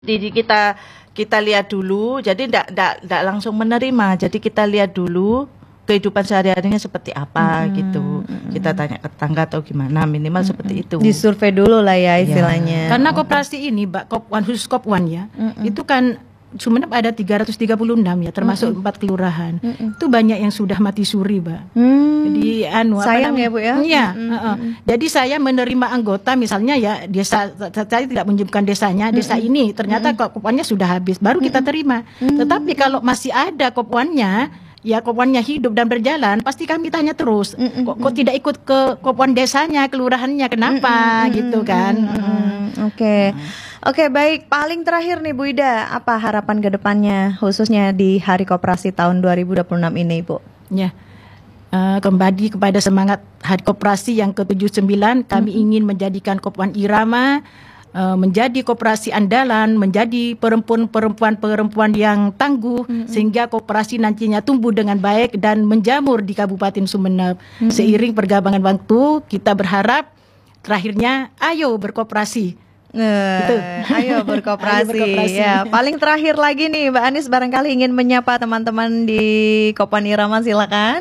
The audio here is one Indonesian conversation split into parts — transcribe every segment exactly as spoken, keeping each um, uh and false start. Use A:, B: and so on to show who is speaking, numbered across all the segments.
A: Jadi kita kita lihat dulu, jadi tidak tidak tidak langsung menerima. Jadi kita lihat dulu kehidupan sehari-harinya seperti apa hmm, gitu. Hmm. Kita tanya ke tetangga atau gimana, minimal hmm, seperti itu.
B: Disurvei dulu lah ya istilahnya.
C: Ya. Karena koperasi ini, Mbak, Kopwan khusus Kopwan ya, hmm. itu kan Sumeneb ada tiga ratus tiga puluh enam ya, termasuk empat mm-hmm. kelurahan. Mm-hmm. Itu banyak yang sudah mati suri, Mbak. Mm. Jadi anu
B: sayang ya, Bu ya.
C: Iya, mm-hmm. uh-uh. Jadi saya menerima anggota misalnya ya desa, saya tidak menyebutkan desanya, desa mm-hmm. ini ternyata mm-hmm. kopwannya sudah habis, baru kita terima. Mm-hmm. Tetapi kalau masih ada kopwannya, ya kopwannya hidup dan berjalan, pasti kami tanya terus, mm-hmm. kok, kok tidak ikut ke kopwan desanya, kelurahannya, kenapa mm-hmm. gitu kan.
B: Mm-hmm. Oke. Okay. Oke, okay, baik. Paling terakhir nih Bu Ida, apa harapan ke depannya khususnya di Hari Koperasi tahun dua ribu dua puluh enam ini, Bu?
C: Ya, uh, kembali kepada semangat Hari Koperasi yang ke tujuh puluh sembilan, kami mm-hmm. ingin menjadikan Kopwan Irama uh, menjadi koperasi andalan, menjadi perempuan-perempuan-perempuan yang tangguh, mm-hmm. sehingga koperasi nantinya tumbuh dengan baik dan menjamur di Kabupaten Sumeneb. Mm-hmm. Seiring perkembangan waktu, kita berharap terakhirnya ayo berkoperasi.
B: Uh, gitu. Ayo berkoperasi. Ayo berkoperasi. Ya, paling terakhir lagi nih Mbak Anis barangkali ingin menyapa teman-teman di Kopwan Irama, silakan.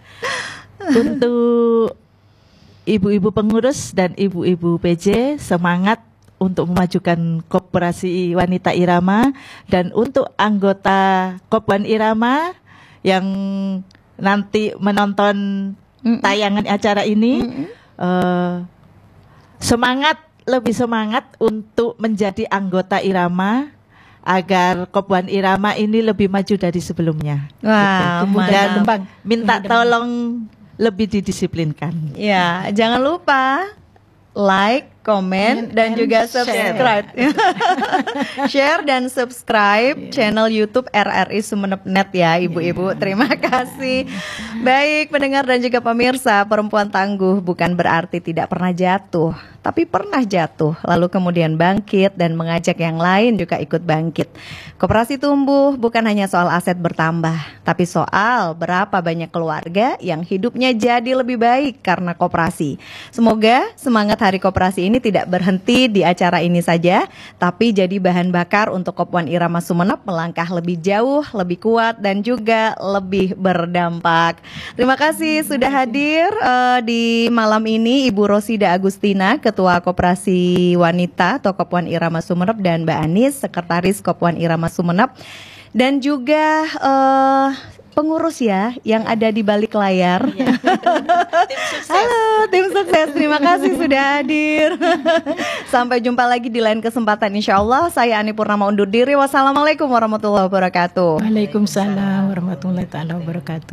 A: Untuk ibu-ibu pengurus dan ibu-ibu P J, semangat untuk memajukan Koperasi Wanita Irama, dan untuk anggota Kopwan Irama yang nanti menonton mm-mm. tayangan acara ini, uh, semangat lebih semangat untuk menjadi anggota Irama agar Kopwan Irama ini lebih maju dari sebelumnya.
B: Wah,
A: gitu. Dan minta tolong lebih didisiplinkan.
B: Ya, jangan lupa like, komen, dan juga subscribe. Share dan subscribe channel YouTube R R I Sumeneb Net ya, ibu-ibu. Terima kasih. Baik, pendengar dan juga pemirsa, perempuan tangguh bukan berarti tidak pernah jatuh, tapi pernah jatuh, lalu kemudian bangkit dan mengajak yang lain juga ikut bangkit. Koperasi tumbuh bukan hanya soal aset bertambah, tapi soal berapa banyak keluarga yang hidupnya jadi lebih baik karena koperasi. Semoga semangat Hari Koperasi ini tidak berhenti di acara ini saja, tapi jadi bahan bakar untuk Kopwan Irama Sumeneb melangkah lebih jauh, lebih kuat, dan juga lebih berdampak. Terima kasih sudah hadir uh, di malam ini Ibu Rosida Agustina, Ketua Koperasi Wanita atau Kopwan Irama Sumeneb, dan Mbak Anis, Sekretaris Kopwan Irama Sumeneb, dan juga uh, pengurus ya yang ada di balik layar. Ya. Tim sukses. Halo tim sukses, terima kasih sudah hadir. Sampai jumpa lagi di lain kesempatan insya Allah. Saya Ani Purnama undur diri. Wassalamualaikum warahmatullahi wabarakatuh.
C: Waalaikumsalam warahmatullahi wabarakatuh.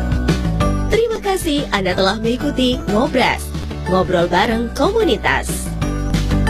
D: Terima kasih Anda telah mengikuti Ngobras, ngobrol bareng komunitas.